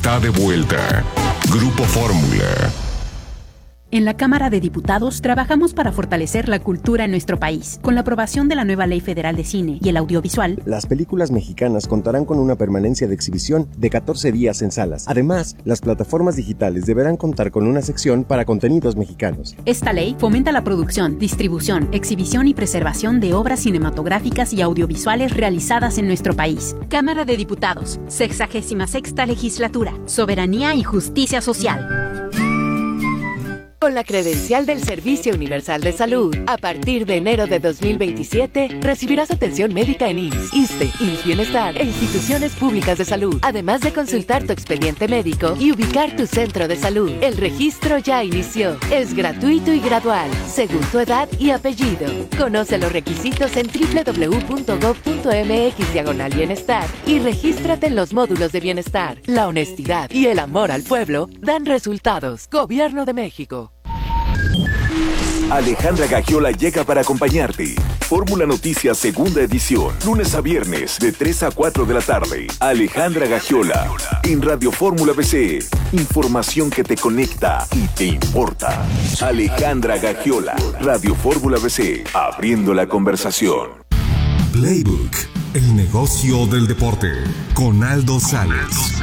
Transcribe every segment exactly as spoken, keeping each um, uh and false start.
está de vuelta. Grupo Fórmula. En la Cámara de Diputados trabajamos para fortalecer la cultura en nuestro país. Con la aprobación de la nueva Ley Federal de Cine y el Audiovisual, las películas mexicanas contarán con una permanencia de exhibición de catorce días en salas. Además, las plataformas digitales deberán contar con una sección para contenidos mexicanos. Esta ley fomenta la producción, distribución, exhibición y preservación de obras cinematográficas y audiovisuales realizadas en nuestro país. Cámara de Diputados, sexagésima sexta legislatura, soberanía y justicia social. Con la credencial del Servicio Universal de Salud, a partir de enero de dos mil veintisiete, recibirás atención médica en I M S S, ISSSTE, I M S S Bienestar e instituciones públicas de salud, además de consultar tu expediente médico y ubicar tu centro de salud. El registro ya inició. Es gratuito y gradual, según tu edad y apellido. Conoce los requisitos en doble u doble u doble u punto gob punto eme equis diagonal bienestar y regístrate en los módulos de bienestar. La honestidad y el amor al pueblo dan resultados. Gobierno de México. Alejandra Gagiola llega para acompañarte. Fórmula Noticias segunda edición, lunes a viernes de tres a cuatro de la tarde. Alejandra Gagiola en Radio Fórmula B C. Información que te conecta y te importa. Alejandra Gagiola, Radio Fórmula B C, abriendo la conversación. Playbook, el negocio del deporte, con Aldo Sales.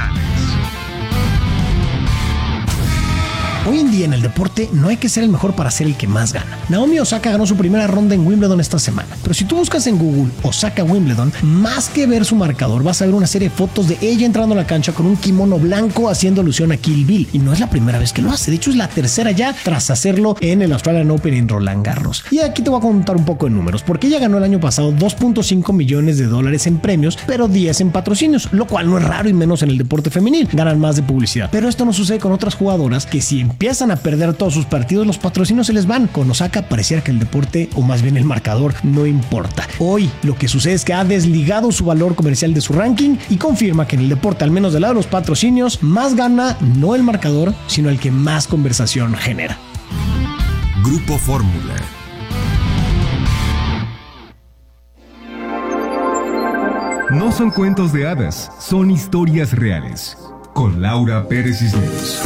Hoy en día en el deporte no hay que ser el mejor para ser el que más gana. Naomi Osaka ganó su primera ronda en Wimbledon esta semana, pero si tú buscas en Google Osaka Wimbledon, más que ver su marcador vas a ver una serie de fotos de ella entrando a la cancha con un kimono blanco haciendo alusión a Kill Bill, y no es la primera vez que lo hace, de hecho es la tercera ya tras hacerlo en el Australian Open en Roland Garros. Y aquí te voy a contar un poco de números, porque ella ganó el año pasado dos punto cinco millones de dólares en premios, pero diez en patrocinios, lo cual no es raro y menos en el deporte femenil, ganan más de publicidad. Pero esto no sucede con otras jugadoras que si empiezan a perder todos sus partidos, los patrocinios se les van. Con Osaka pareciera que el deporte, o más bien el marcador, no importa. Hoy lo que sucede es que ha desligado su valor comercial de su ranking y confirma que en el deporte, al menos del lado de los patrocinios, más gana no el marcador, sino el que más conversación genera. Grupo Fórmula. No son cuentos de hadas, son historias reales. Con Laura Pérez Cisneros.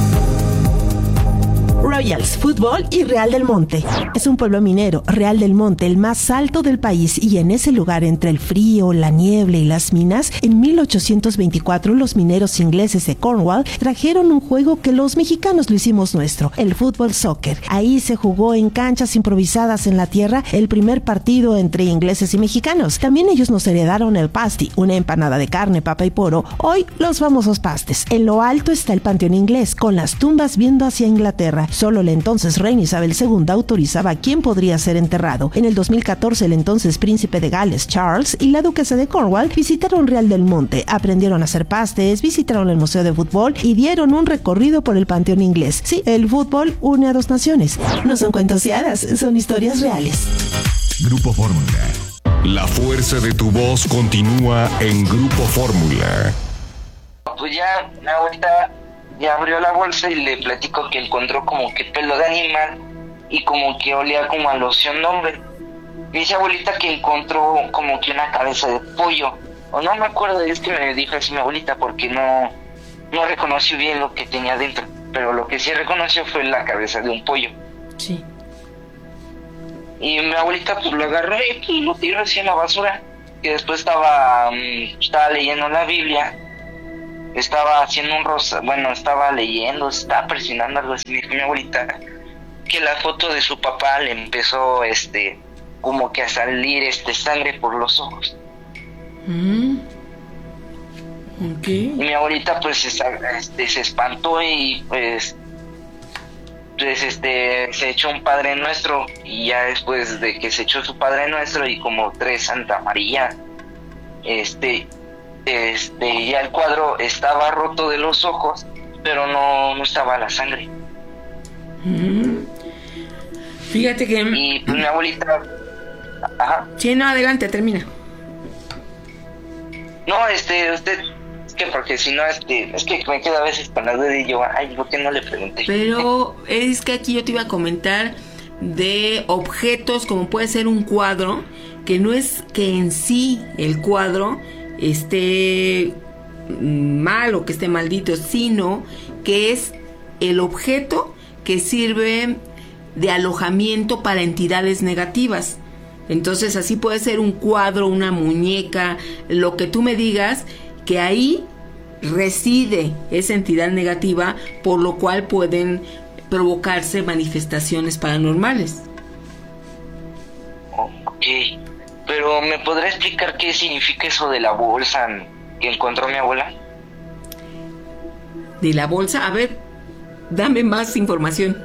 Royals Fútbol y Real del Monte. Es un pueblo minero, Real del Monte, el más alto del país, y en ese lugar, entre el frío, la niebla y las minas, en mil ochocientos veinticuatro los mineros ingleses de Cornwall trajeron un juego que los mexicanos lo hicimos nuestro, el fútbol soccer. Ahí se jugó en canchas improvisadas en la tierra el primer partido entre ingleses y mexicanos. También ellos nos heredaron el pasty, una empanada de carne, papa y poro, hoy los famosos pastes. En lo alto está el panteón inglés, con las tumbas viendo hacia Inglaterra. Solo la entonces reina Isabel segunda autorizaba a quién podría ser enterrado. En el dos mil catorce, el entonces príncipe de Gales, Charles, y la duquesa de Cornwall visitaron Real del Monte, aprendieron a hacer pastes, visitaron el museo de fútbol y dieron un recorrido por el panteón inglés. Sí, el fútbol une a dos naciones. No son cuentos y hadas, son historias reales. Grupo Fórmula. La fuerza de tu voz continúa en Grupo Fórmula. Pues ya, la abuelita ya abrió la bolsa y le platico que encontró como que pelo de animal y como que olía como a loción de hombre. Me dice abuelita que encontró como que una cabeza de pollo, o no me acuerdo, es que me dijo así mi abuelita porque no, no reconoció bien lo que tenía dentro, pero lo que sí reconoció fue la cabeza de un pollo. Sí. Y mi abuelita pues lo agarró y pues, lo tiró así en la basura. Y después estaba, um, estaba leyendo la Biblia. Estaba haciendo un rosa, bueno, estaba leyendo, estaba presionando algo así, me dijo mi abuelita que la foto de su papá le empezó, este, como que a salir, este, sangre por los ojos. Mm. Okay. Y mi abuelita, pues, este, se espantó y, pues, pues, este, se echó un Padre Nuestro, y ya después de que se echó su Padre Nuestro y como tres Santa María, este... Este, ya el cuadro estaba roto de los ojos, pero no, no estaba la sangre. Mm. Fíjate que... Y pues mi abuelita... Ajá. Sí, no, adelante, termina. No, este, usted... Es que porque si no, este... Es que me queda a veces con la duda y yo... Ay, ¿por qué no le pregunté? Pero es que aquí yo te iba a comentar de objetos como puede ser un cuadro, que no es que en sí el cuadro esté mal o que esté maldito, sino que es el objeto que sirve de alojamiento para entidades negativas. Entonces así puede ser un cuadro, una muñeca, lo que tú me digas, que ahí reside esa entidad negativa, por lo cual pueden provocarse manifestaciones paranormales. Ok, pero ¿me podrá explicar qué significa eso de la bolsa que encontró mi abuela? ¿De la bolsa? A ver, dame más información.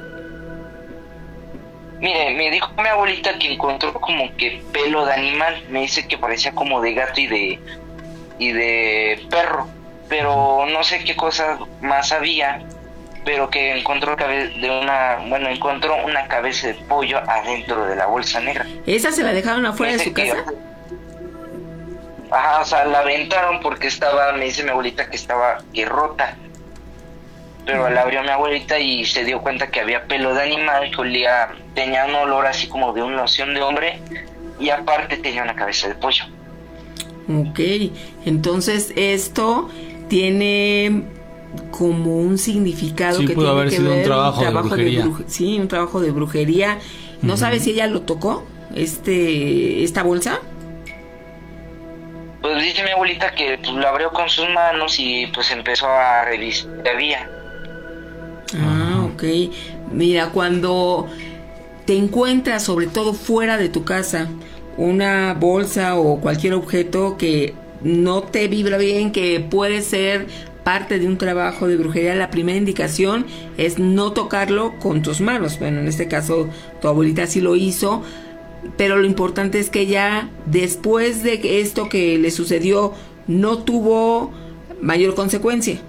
Mire, me dijo mi abuelita que encontró como que pelo de animal. Me dice que parecía como de gato y de y de perro, pero no sé qué cosas más había, pero que encontró cabe- de una, bueno, encontró una cabeza de pollo adentro de la bolsa negra. ¿Esa se la dejaron afuera de Dice su que- casa? Ajá, o sea, la aventaron porque estaba, me dice mi abuelita que estaba que rota. Pero la abrió mi abuelita y se dio cuenta que había pelo de animal, que olía, tenía un olor así como de una loción de hombre, y aparte tenía una cabeza de pollo. Ok, entonces esto tiene como un significado Sí, que pudo tiene haber que sido un ver trabajo de brujería. bruje- sí, un trabajo de brujería. ¿No Ujú. sabes si ella lo tocó, este, esta bolsa? Pues dice mi abuelita que pues, lo abrió con sus manos y pues empezó a revisar qué había. Ah, ok. Mira, cuando te encuentras, sobre todo fuera de tu casa, una bolsa o cualquier objeto que no te vibra bien, que puede ser parte de un trabajo de brujería, la primera indicación es no tocarlo con tus manos. Bueno, en este caso tu abuelita sí lo hizo, pero lo importante es que ella, después de que esto que le sucedió, no tuvo mayor consecuencia.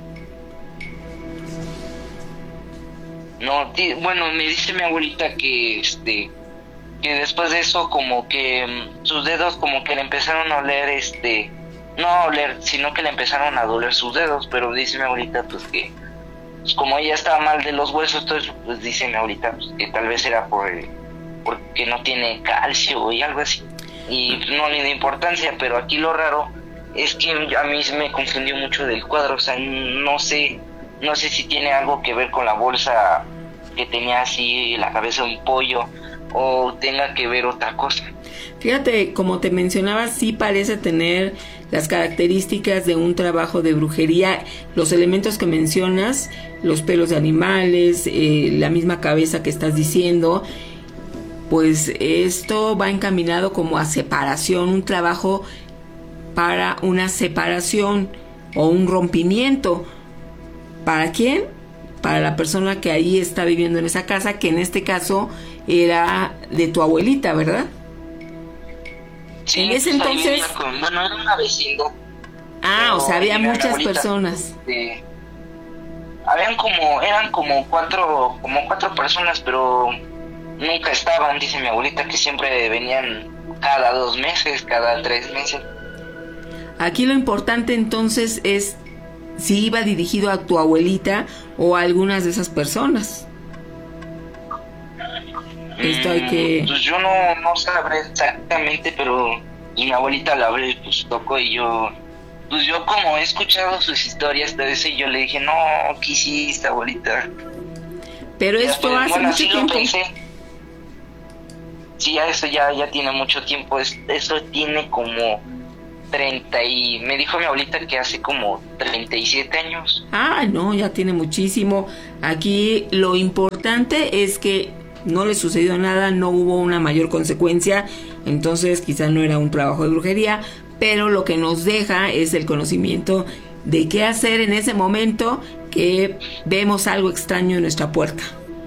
No, di- bueno, me dice mi abuelita que este que después de eso como que mm, sus dedos como que le empezaron a oler, este, no a oler, sino que le empezaron a doler sus dedos, pero dice mi abuelita pues que pues, como ella estaba mal de los huesos, entonces pues dice mi abuelita pues, que tal vez era por el, porque no tiene calcio y algo así, y no le da importancia, pero aquí lo raro es que a mí se me confundió mucho del cuadro, o sea, no sé, no sé si tiene algo que ver con la bolsa que tenía así la cabeza de un pollo o tenga que ver otra cosa. Fíjate, como te mencionaba, sí parece tener las características de un trabajo de brujería. Los elementos que mencionas, los pelos de animales, eh, la misma cabeza que estás diciendo, pues esto va encaminado como a separación, un trabajo para una separación o un rompimiento. ¿Para quién? Para la persona que ahí está viviendo en esa casa, que en este caso era de tu abuelita, ¿verdad? Sí, en ese pues, ahí entonces... vivía con- bueno, era una vecina. Ah, pero o sea, había era mi muchas abuelita, personas. este, habían como, eran como cuatro, como cuatro personas, pero nunca estaban, dice mi abuelita, que siempre venían cada dos meses, cada tres meses. Aquí lo importante entonces es si iba dirigido a tu abuelita o a algunas de esas personas. Esto hay que... Pues yo no, no sabré exactamente, pero y mi abuelita la abrió y pues tocó y yo, pues yo como he escuchado sus historias de eso y yo le dije, no, ¿qué hiciste, abuelita? Pero Y esto después, hace bueno, mucho sí lo tiempo. pensé. Sí, ya eso ya, ya tiene mucho tiempo, es- eso tiene como treinta y... Me dijo mi abuelita que hace como treinta y siete años. Ah, no, ya tiene muchísimo. Aquí lo importante es que no le sucedió nada, no hubo una mayor consecuencia, entonces quizá no era un trabajo de brujería, pero lo que nos deja es el conocimiento de qué hacer en ese momento que vemos algo extraño en nuestra puerta.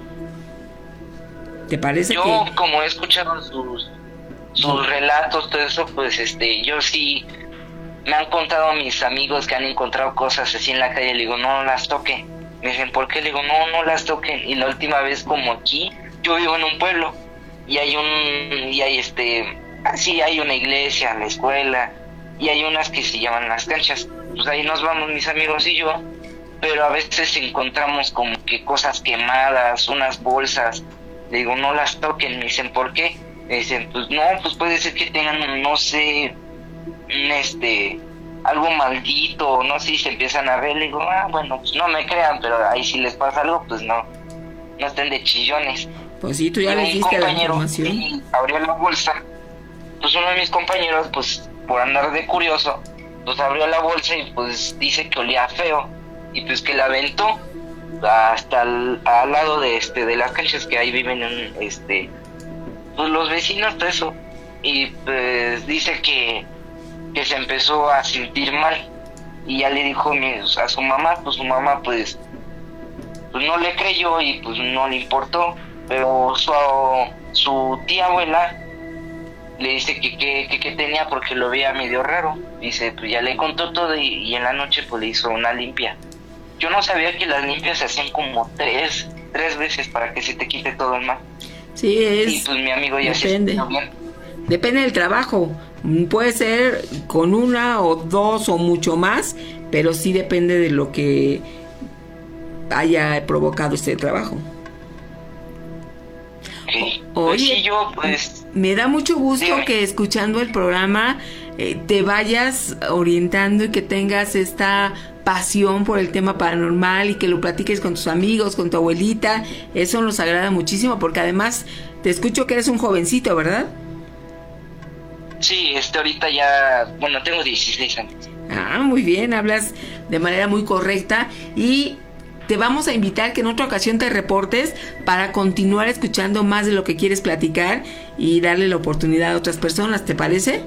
¿Te parece Yo, que...? como he escuchado sus, sus relatos, todo eso, pues este, yo sí me han contado mis amigos que han encontrado cosas así en la calle. Le digo, no, no las toquen. Me dicen, ¿por qué? Le digo, no, no las toquen. Y la última vez, como aquí, yo vivo en un pueblo y hay un, y hay este, así hay una iglesia, la escuela, y hay unas que se llaman las canchas. Pues ahí nos vamos mis amigos y yo, pero a veces encontramos como que cosas quemadas, unas bolsas. Le digo, no las toquen. Me dicen, ¿por qué? Me dicen, pues no, pues puede ser que tengan, no sé, un este, algo maldito, no sé, si se empiezan a ver, le digo, ah, bueno, pues no me crean, pero ahí si les pasa algo, pues no, no estén de chillones. Pues sí, tú ya le diste la información. Sí, abrió la bolsa, pues uno de mis compañeros, pues por andar de curioso, pues abrió la bolsa y pues dice que olía feo, y pues que la aventó hasta el, al lado de este de las canchas que ahí viven en, este pues los vecinos, todo eso, y pues dice que que se empezó a sentir mal y ya le dijo a su mamá, pues su mamá pues pues no le creyó y pues no le importó, pero su, su tía abuela le dice que que, que que tenía porque lo veía medio raro, dice, pues ya le contó todo y, y en la noche pues le hizo una limpia. Yo no sabía que las limpias se hacían como tres, tres veces para que se te quite todo el mal. Sí, es... Y pues mi amigo ya depende. se sintió bien. Depende del trabajo. Puede ser con una o dos o mucho más, pero sí depende de lo que haya provocado este trabajo. Sí. O, oye, pues sí, yo pues... Me da mucho gusto dígame. Que escuchando el programa eh, te vayas orientando y que tengas esta pasión por el tema paranormal y que lo platiques con tus amigos, con tu abuelita. Eso nos agrada muchísimo porque además te escucho que eres un jovencito, ¿verdad? Sí, este ahorita ya, bueno, tengo dieciséis años. Ah, muy bien, hablas de manera muy correcta y te vamos a invitar que en otra ocasión te reportes para continuar escuchando más de lo que quieres platicar y darle la oportunidad a otras personas, ¿te parece?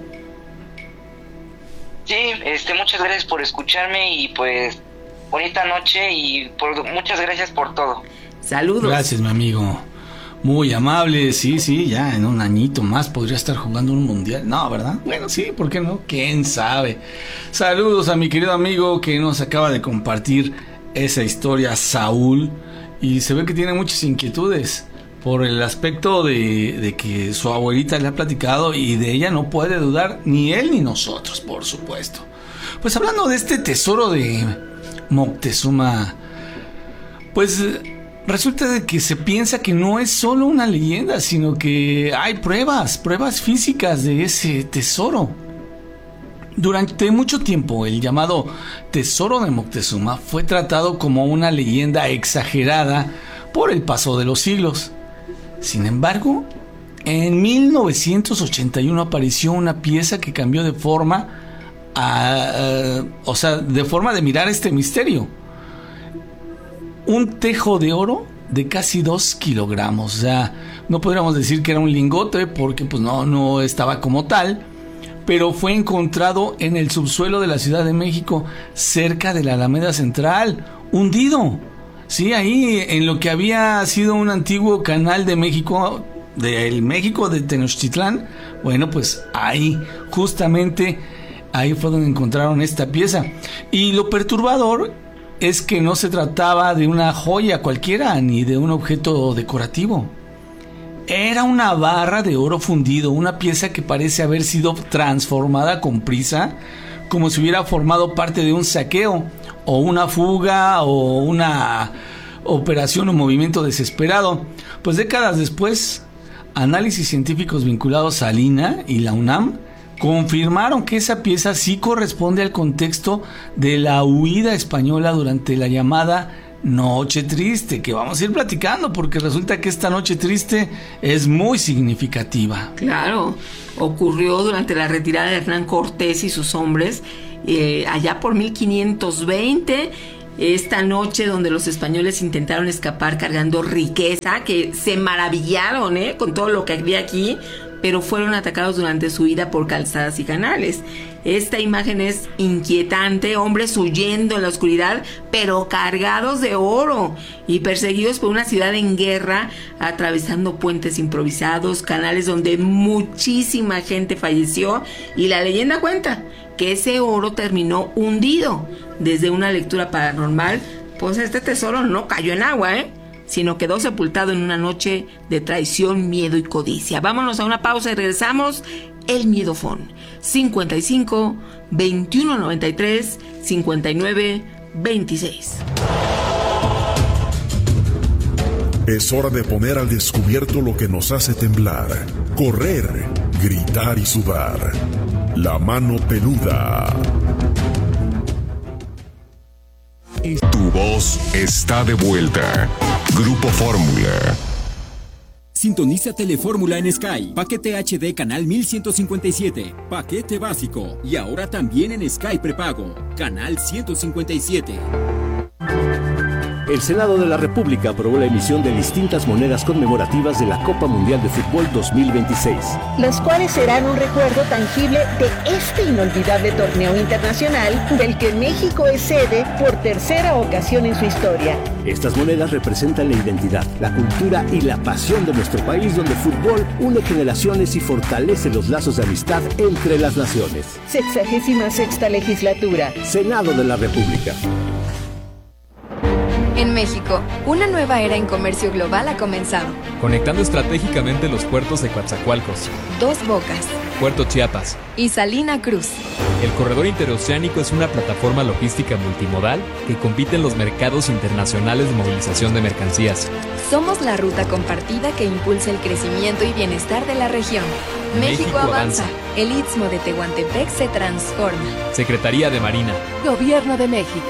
Sí, este, muchas gracias por escucharme y pues bonita noche y por, muchas gracias por todo. Saludos. Gracias, mi amigo. Muy amable, sí, sí, ya en un añito más podría estar jugando un mundial. No, ¿verdad? Bueno, sí, ¿por qué no? ¿Quién sabe? Saludos a mi querido amigo que nos acaba de compartir esa historia, Saúl, y se ve que tiene muchas inquietudes por el aspecto de, de que su abuelita le ha platicado y de ella no puede dudar ni él ni nosotros, por supuesto. Pues hablando de este tesoro de Moctezuma, pues resulta de que se piensa que no es solo una leyenda, sino que hay pruebas, pruebas físicas de ese tesoro. Durante mucho tiempo, el llamado Tesoro de Moctezuma fue tratado como una leyenda exagerada por el paso de los siglos. Sin embargo, en mil novecientos ochenta y uno apareció una pieza que cambió de forma, a, uh, o sea, de forma de mirar este misterio. Un tejo de oro de casi dos kilogramos. O sea, no podríamos decir que era un lingote porque pues no, no estaba como tal, pero fue encontrado en el subsuelo de la Ciudad de México, cerca de la Alameda Central, hundido. Sí, ahí en lo que había sido un antiguo canal de México, del México de Tenochtitlán. Bueno, pues ahí, justamente ahí fue donde encontraron esta pieza. Y lo perturbador es que no se trataba de una joya cualquiera, ni de un objeto decorativo. Era una barra de oro fundido, una pieza que parece haber sido transformada con prisa, como si hubiera formado parte de un saqueo, o una fuga, o una operación o movimiento desesperado. Pues décadas después, análisis científicos vinculados a Lina y la UNAM confirmaron que esa pieza sí corresponde al contexto de la huida española durante la llamada Noche Triste, que vamos a ir platicando porque resulta que esta Noche Triste es muy significativa. Claro, ocurrió durante la retirada de Hernán Cortés y sus hombres, eh, allá por mil quinientos veinte, esta noche donde los españoles intentaron escapar cargando riqueza, que se maravillaron eh, con todo lo que había aquí, pero fueron atacados durante su huida por calzadas y canales. Esta imagen es inquietante, hombres huyendo en la oscuridad, pero cargados de oro y perseguidos por una ciudad en guerra, atravesando puentes improvisados, canales donde muchísima gente falleció, y la leyenda cuenta que ese oro terminó hundido. Desde una lectura paranormal, pues este tesoro no cayó en agua, ¿eh? sino quedó sepultado en una noche de traición, miedo y codicia. Vámonos a una pausa y regresamos. El Miedofón, cincuenta y cinco, veintiuno noventa y tres, cincuenta y nueve, veintiséis. Es hora de poner al descubierto lo que nos hace temblar, correr, gritar y sudar. La mano peluda. voz está de vuelta. Grupo Fórmula. Sintoniza Telefórmula en Sky. Paquete H D canal mil ciento cincuenta y siete. Paquete básico. Y ahora también en Sky prepago. Canal ciento cincuenta y siete. El Senado de la República aprobó la emisión de distintas monedas conmemorativas de la Copa Mundial de Fútbol dos mil veintiséis. Los cuales serán un recuerdo tangible de este inolvidable torneo internacional del que México es sede por tercera ocasión en su historia. Estas monedas representan la identidad, la cultura y la pasión de nuestro país, donde el fútbol une generaciones y fortalece los lazos de amistad entre las naciones. Sexagésima sexta legislatura. Senado de la República. En México, una nueva era en comercio global ha comenzado. Conectando estratégicamente los puertos de Coatzacoalcos, Dos Bocas, Puerto Chiapas y Salina Cruz. El corredor interoceánico es una plataforma logística multimodal que compite en los mercados internacionales de movilización de mercancías. Somos la ruta compartida que impulsa el crecimiento y bienestar de la región. México, México avanza. avanza. El Istmo de Tehuantepec se transforma. Secretaría de Marina. Gobierno de México.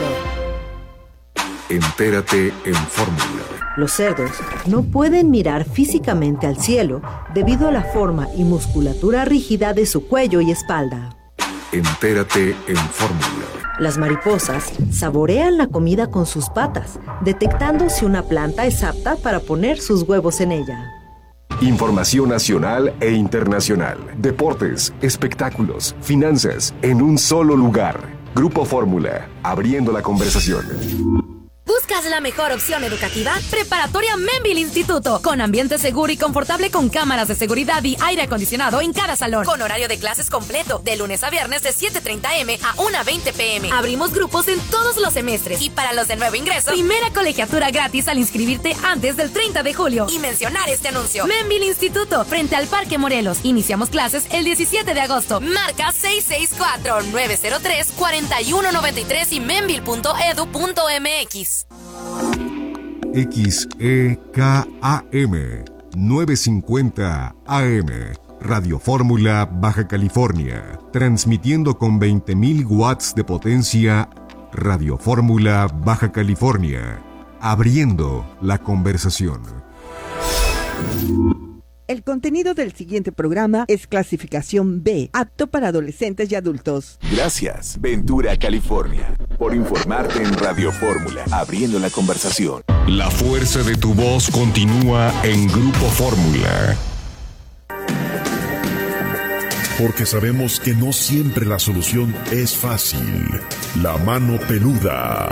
Entérate en Fórmula. Los cerdos no pueden mirar físicamente al cielo debido a la forma y musculatura rígida de su cuello y espalda. Entérate en Fórmula. Las mariposas saborean la comida con sus patas, detectando si una planta es apta para poner sus huevos en ella. Información nacional e internacional. Deportes, espectáculos, finanzas, en un solo lugar. Grupo Fórmula, abriendo la conversación. ¿Buscas la mejor opción educativa? Preparatoria Membil Instituto, con ambiente seguro y confortable con cámaras de seguridad y aire acondicionado en cada salón, con horario de clases completo, de lunes a viernes de siete treinta eme a una veinte peme. Abrimos grupos en todos los semestres y para los de nuevo ingreso, primera colegiatura gratis al inscribirte antes del treinta de julio. Y mencionar este anuncio. Membil Instituto, frente al Parque Morelos. Iniciamos clases el diecisiete de agosto. Marca seis seis cuatro, nueve cero tres, cuatro uno nueve tres y membil punto edu punto mx. X E K A M novecientos cincuenta A M Radio Fórmula Baja California, transmitiendo con veinte mil watts de potencia. Radio Fórmula Baja California, abriendo la conversación. El contenido del siguiente programa es clasificación B, apto para adolescentes y adultos. Gracias, Ventura, California, por informarte en Radio Fórmula, abriendo la conversación. La fuerza de tu voz continúa en Grupo Fórmula. Porque sabemos que no siempre la solución es fácil. La mano peluda.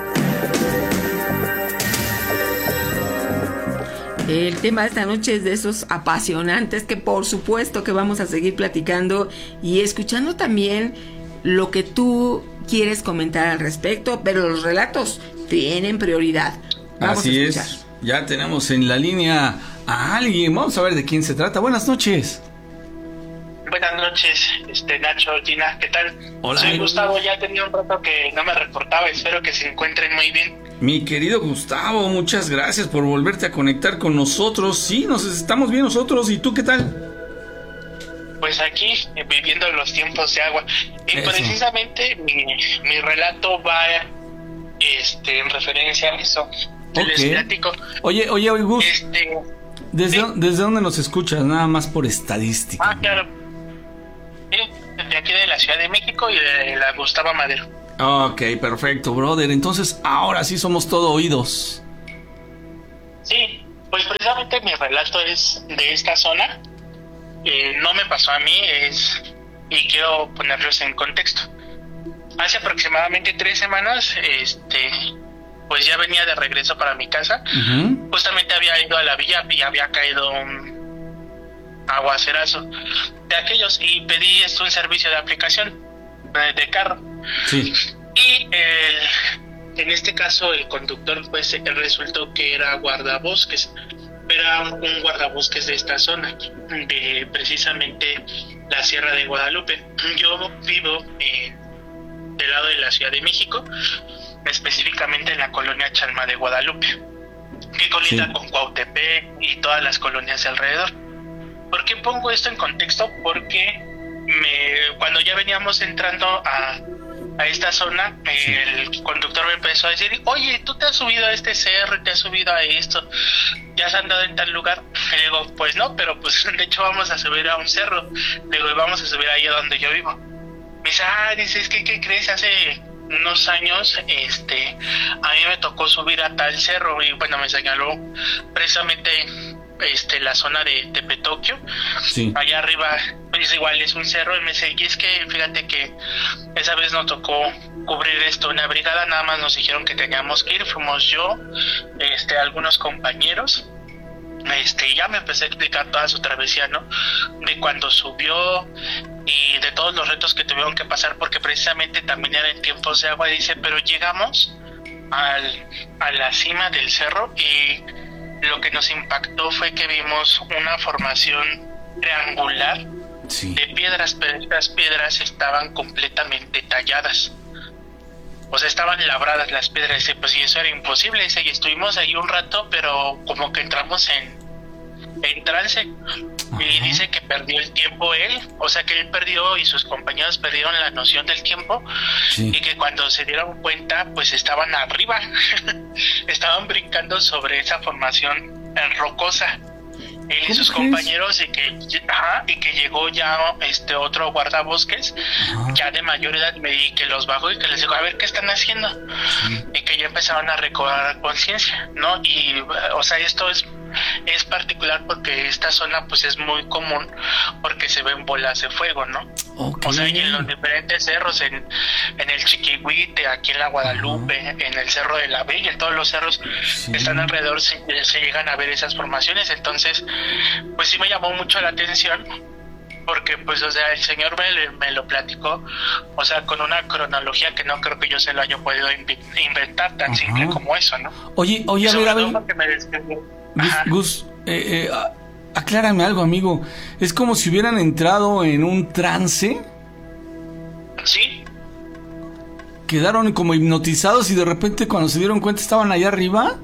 El tema de esta noche es de esos apasionantes que por supuesto que vamos a seguir platicando y escuchando también lo que tú quieres comentar al respecto, pero los relatos tienen prioridad. Vamos Así a escuchar. es, ya tenemos en la línea a alguien, vamos a ver de quién se trata. Buenas noches. Buenas noches, este Nacho, Gina, ¿qué tal? Hola. Soy Gustavo, ya tenía un rato que no me reportaba, espero que se encuentren muy bien. Mi querido Gustavo, muchas gracias por volverte a conectar con nosotros. Sí, nos estamos bien nosotros, ¿y tú qué tal? Pues aquí, eh, viviendo los tiempos de agua. Y Eso. precisamente mi, mi relato va este, en referencia a eso. Okay. Les platico. Oye, oye, oye, Gus, Este, ¿desde, sí. ¿desde dónde nos escuchas? Nada más por estadística. Ah, claro. Sí, de aquí de la Ciudad de México y de la Gustavo Madero. Ok, perfecto, brother. Entonces, ahora sí somos todo oídos. Sí, pues precisamente mi relato es de esta zona. Eh, no me pasó a mí, es y quiero ponerlos en contexto. Hace aproximadamente tres semanas, este, pues ya venía de regreso para mi casa. Uh-huh. Justamente había ido a la villa y había caído un aguacerazo de aquellos y pedí esto un servicio de aplicación de, de carro. Sí. Y el, en este caso el conductor pues resultó que era guardabosques, era un guardabosques de esta zona, de precisamente la Sierra de Guadalupe. Yo vivo eh, del lado de la Ciudad de México, específicamente en la colonia Chalma de Guadalupe, que colinda sí. con Cuautepec y todas las colonias de alrededor. ¿Por qué pongo esto en contexto? Porque me, cuando ya veníamos entrando a a esta zona, sí. El conductor me empezó a decir, oye, tú te has subido a este cerro, te has subido a esto, ya has andado en tal lugar. Y le digo, pues no, pero pues de hecho vamos a subir a un cerro. Le digo, vamos a subir ahí a donde yo vivo. Me dice, ah, dices, ¿qué, qué crees? Hace unos años, este, a mí me tocó subir a tal cerro, y bueno, me señaló precisamente este la zona de Tepetocchio, sí. Allá arriba, pues igual es un cerro, y me dice, y es que fíjate que esa vez nos tocó cubrir esto, una brigada, nada más nos dijeron que teníamos que ir, fuimos yo, este, algunos compañeros, este, y ya me empecé a explicar toda su travesía, ¿no? De cuando subió y de todos los retos que tuvieron que pasar, porque precisamente también era en tiempos de agua, y dice, pero llegamos al, a la cima del cerro y lo que nos impactó fue que vimos una formación triangular, sí, de piedras, pero estas piedras estaban completamente talladas. O sea, estaban labradas las piedras, y pues y eso era imposible. Dice, y estuvimos ahí un rato, pero como que entramos en, en trance. Ajá. Y dice que perdió el tiempo él, o sea que él perdió y sus compañeros perdieron la noción del tiempo, sí, y que cuando se dieron cuenta, pues estaban arriba, estaban brincando sobre esa formación rocosa. Él y sus compañeros, y que ajá, y que llegó ya este otro guardabosques, ajá, ya de mayor edad, y que los bajó y que les dijo, a ver qué están haciendo, sí, y que ya empezaron a recobrar conciencia, ¿no? Y o sea, esto es es particular porque esta zona pues es muy común porque se ven bolas de fuego, ¿no? Okay. O sea, y en los diferentes cerros, en, en el Chiquihuite, aquí en la Guadalupe, uh-huh, en el Cerro de la Bella, en todos los cerros, sí, que están alrededor, se, se llegan a ver esas formaciones. Entonces pues sí me llamó mucho la atención porque pues o sea el señor me, me lo platicó, o sea, con una cronología que no creo que yo se lo haya podido inventar tan, uh-huh, simple como eso, ¿no? Oye, oye, a ver, a ver Gus, Gus eh, eh, aclárame algo, amigo. ¿Es como si hubieran entrado en un trance? Sí. ¿Quedaron como hipnotizados y de repente cuando se dieron cuenta estaban allá arriba?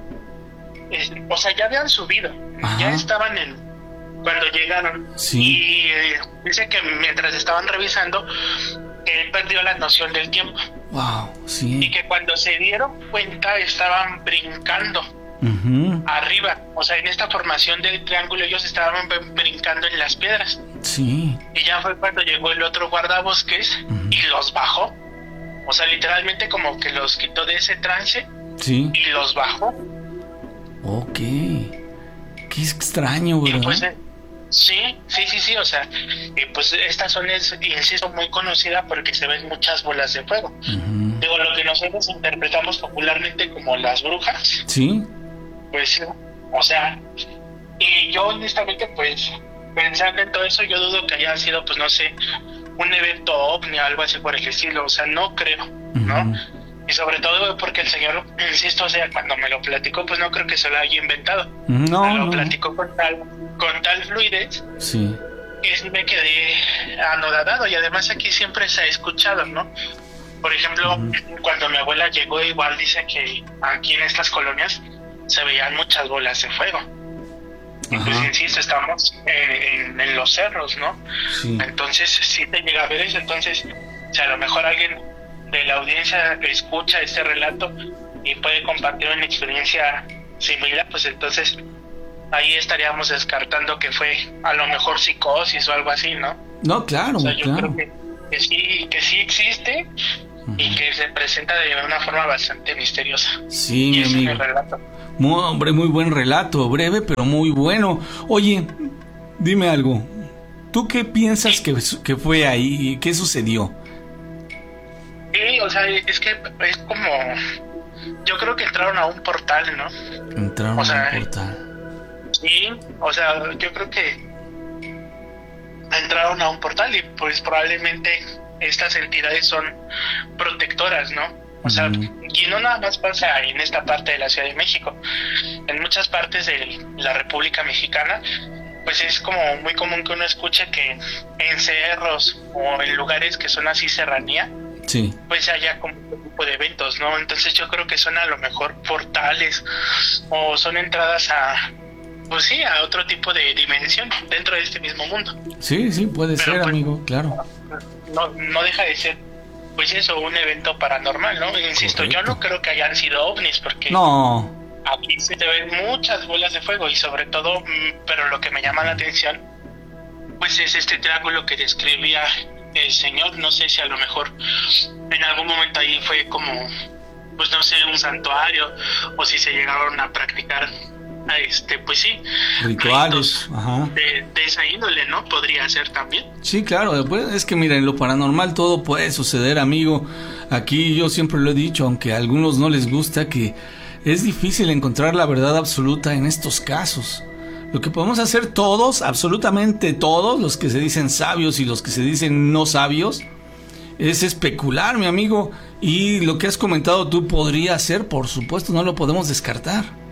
Es, o sea, ya habían subido. Ajá. Ya estaban en... Cuando llegaron. Sí. Y eh, dice que mientras estaban revisando, él perdió la noción del tiempo. Wow, sí. Y que cuando se dieron cuenta estaban brincando. Uh-huh. Arriba, o sea, en esta formación del triángulo ellos estaban brincando en las piedras. Sí. Y ya fue cuando llegó el otro guardabosques, uh-huh, y los bajó. O sea, literalmente como que los quitó de ese trance, sí, y los bajó. Ok. Qué extraño, ¿verdad? Y pues, eh, sí, sí, sí, sí, o sea, y pues esta zona es, insisto, muy conocida porque se ven muchas bolas de fuego. Uh-huh. Digo, lo que nosotros interpretamos popularmente como las brujas. Sí. Pues, o sea, y yo honestamente, pues, pensando en todo eso, yo dudo que haya sido, pues, no sé, un evento ovni o algo así por el estilo, o sea, no creo, ¿no? Uh-huh. Y sobre todo porque el señor, insisto, o sea, cuando me lo platicó, pues no creo que se lo haya inventado. No, me lo no. platicó con tal, con tal fluidez, sí, que sí me quedé anodadado, y además aquí siempre se ha escuchado, ¿no? Por ejemplo, uh-huh, cuando mi abuela llegó, igual dice que aquí en estas colonias se veían muchas bolas de fuego. Y pues insisto, estamos en, en, en los cerros, ¿no? Sí. Entonces sí te llega a ver eso. Entonces, si a lo mejor alguien de la audiencia escucha este relato y puede compartir una experiencia similar, pues entonces ahí estaríamos descartando que fue a lo mejor psicosis o algo así, ¿no? No, claro, o sea, yo claro. creo que, que sí, que sí existe, uh-huh, y que se presenta de una forma bastante misteriosa. Sí, y mi ese amigo. Es mi relato. Muy, hombre, muy buen relato, breve pero muy bueno. Oye, dime algo. ¿Tú qué piensas que, que fue ahí? ¿Qué sucedió? Sí, o sea, es que es como... Yo creo que entraron a un portal, ¿no? Entraron o sea, a un portal. Sí, o sea, yo creo que entraron a un portal y pues probablemente estas entidades son protectoras, ¿no? O sea, uh-huh, y no nada más pasa en esta parte de la Ciudad de México. En muchas partes de la República Mexicana, pues es como muy común que uno escuche que en cerros o en lugares que son así serranía, sí, pues haya como un tipo de eventos, ¿no? Entonces yo creo que son a lo mejor portales o son entradas a, pues sí, a otro tipo de dimensión dentro de este mismo mundo. Sí, sí, puede Pero ser, pues, amigo, claro. No, no deja de ser pues eso, un evento paranormal, ¿no? Insisto, correcto. Yo no creo que hayan sido ovnis, porque no, aquí se ven muchas bolas de fuego y sobre todo, pero lo que me llama la atención, pues es este triángulo que describía el señor. No sé si a lo mejor en algún momento ahí fue como, pues no sé, un santuario, o si se llegaron a practicar este, pues sí, rituales, ajá. De, de esa índole, ¿no? Podría ser también. Sí, claro, pues, es que mira, en lo paranormal todo puede suceder, amigo. Aquí yo siempre lo he dicho, aunque a algunos no les gusta, que es difícil encontrar la verdad absoluta en estos casos. Lo que podemos hacer todos, absolutamente todos, los que se dicen sabios y los que se dicen no sabios, es especular, mi amigo. Y lo que has comentado tú podría ser, por supuesto, no lo podemos descartar.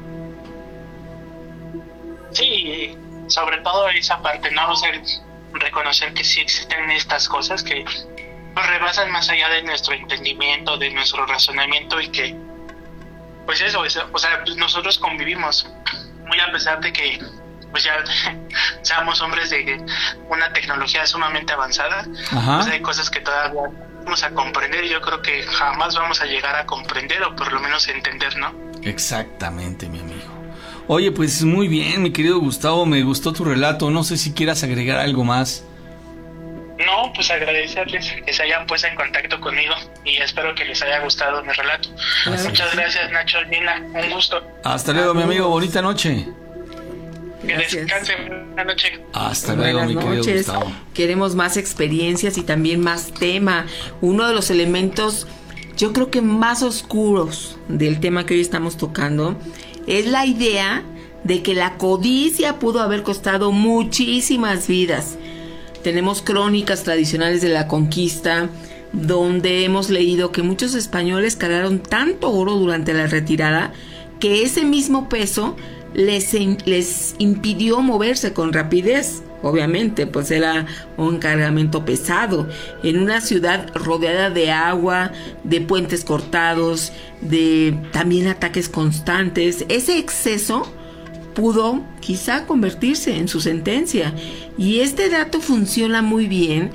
Sí, sobre todo esa parte, ¿no? O sea, reconocer que sí existen estas cosas que pues, rebasan más allá de nuestro entendimiento, de nuestro razonamiento, y que, pues eso, eso o sea, nosotros convivimos, muy a pesar de que pues ya seamos hombres de una tecnología sumamente avanzada. Ajá. Pues hay cosas que todavía vamos a comprender, y yo creo que jamás vamos a llegar a comprender, o por lo menos entender, ¿no? Exactamente, mi amigo. Oye, pues muy bien, mi querido Gustavo, me gustó tu relato. No sé si quieras agregar algo más. No, pues agradecerles que se hayan puesto en contacto conmigo, y espero que les haya gustado mi relato. Gracias. Muchas gracias, Nacho, Gina, un gusto. Hasta luego, mi amigo, bonita noche. Que descansen, buena noche. Hasta luego, mi querido Gustavo. Queremos más experiencias y también más tema. Uno de los elementos, yo creo que más oscuros del tema que hoy estamos tocando, es la idea de que la codicia pudo haber costado muchísimas vidas. Tenemos crónicas tradicionales de la conquista, donde hemos leído que muchos españoles cargaron tanto oro durante la retirada que ese mismo peso les, les impidió moverse con rapidez. Obviamente, pues era un cargamento pesado en una ciudad rodeada de agua, de puentes cortados, de también ataques constantes. Ese exceso pudo quizá convertirse en su sentencia, y este dato funciona muy bien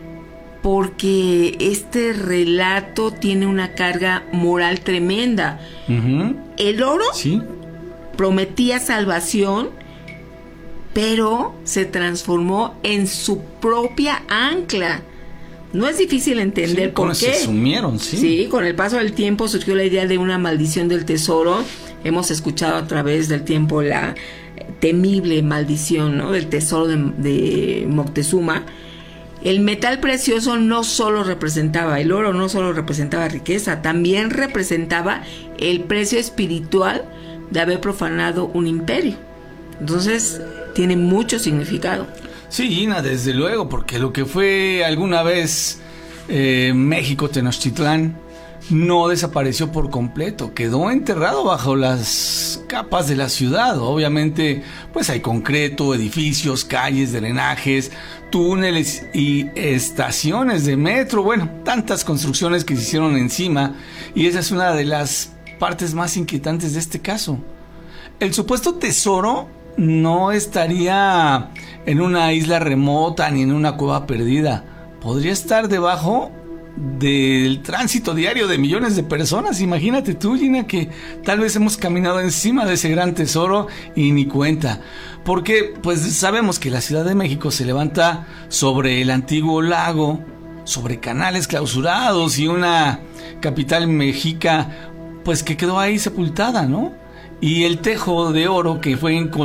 porque este relato tiene una carga moral tremenda. Uh-huh. El oro ¿Sí? prometía salvación, pero se transformó en su propia ancla. No es difícil entender sí, por qué. Se sumieron, sí. Sí, con el paso del tiempo surgió la idea de una maldición del tesoro. Hemos escuchado a través del tiempo la temible maldición, ¿no?, del tesoro de, de Moctezuma. El metal precioso no solo representaba, el oro no solo representaba riqueza, también representaba el precio espiritual de haber profanado un imperio. Entonces, tiene mucho significado. Sí, Gina, desde luego, porque lo que fue alguna vez eh, México Tenochtitlán no desapareció por completo, quedó enterrado bajo las capas de la ciudad. Obviamente, pues hay concreto, edificios, calles, drenajes, túneles y estaciones de metro, bueno, tantas construcciones que se hicieron encima, y esa es una de las partes más inquietantes de este caso. El supuesto tesoro no estaría en una isla remota ni en una cueva perdida. Podría estar debajo del tránsito diario de millones de personas. Imagínate tú, Gina, que tal vez hemos caminado encima de ese gran tesoro y ni cuenta. Porque pues sabemos que la Ciudad de México se levanta sobre el antiguo lago, sobre canales clausurados y una capital mexica pues que quedó ahí sepultada, ¿no? Y el tejo de oro que fue encontrado